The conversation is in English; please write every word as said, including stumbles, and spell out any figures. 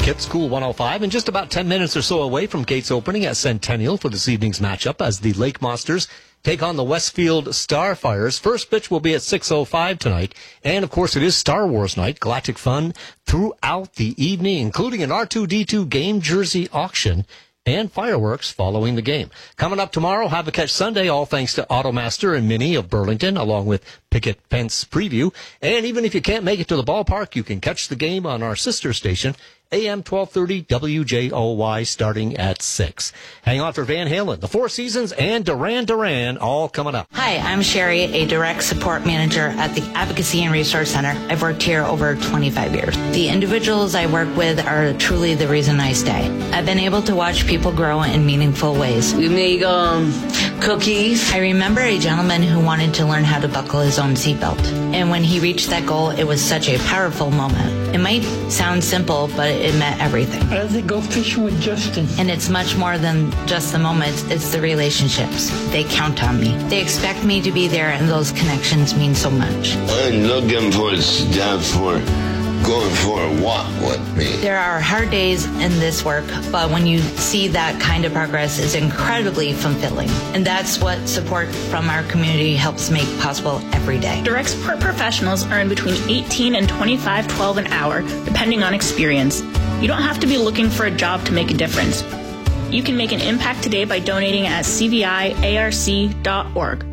Hits Cool one oh five, and just about ten minutes or so away from gates opening at Centennial for this evening's matchup as the Lake Monsters take on the Westfield Starfires. First pitch will be at six oh five tonight. And, of course, it is Star Wars night. Galactic fun throughout the evening, including an R two D two game jersey auction and fireworks following the game. Coming up tomorrow, Have a Catch Sunday, all thanks to Automaster and Mini of Burlington, along with Picket Fence Preview. And even if you can't make it to the ballpark, you can catch the game on our sister station, A M twelve thirty W J O Y, starting at six. Hang on for Van Halen, the Four Seasons, and Duran Duran, all coming up. Hi, I'm Sherry, a direct support manager at the Advocacy and Resource Center. I've worked here over twenty-five years. The individuals I work with are truly the reason I stay. I've been able to watch people grow in meaningful ways. We make um, cookies. I remember a gentleman who wanted to learn how to buckle his own seatbelt. And when he reached that goal, it was such a powerful moment. It might sound simple, but it meant everything. I'd like to go fishing with Justin. And it's much more than just the moments, it's the relationships. They count on me. They expect me to be there, and those connections mean so much. I'm looking for a step for going for a walk with me. There are hard days in this work, but when you see that kind of progress, it's incredibly fulfilling. And that's what support from our community helps make possible every day. Direct support professionals earn between eighteen and twenty-five twelve an hour, depending on experience. You don't have to be looking for a job to make a difference. You can make an impact today by donating at c v i a r c dot org.